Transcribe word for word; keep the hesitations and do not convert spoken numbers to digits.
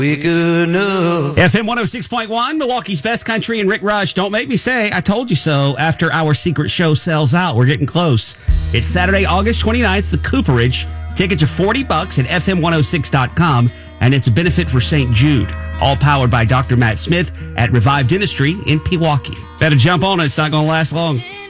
We good enough. F M one oh six point one, Milwaukee's Best Country, and Rick Rush. Don't make me say, I told you so. After our secret show sells out, we're getting close. It's Saturday, August twenty-ninth, the Cooperage. Tickets are forty bucks at F M one oh six dot com, and it's a benefit for Saint Jude. All powered by Doctor Matt Smith at Revive Dentistry in Pewaukee. Better jump on it. It's not going to last long.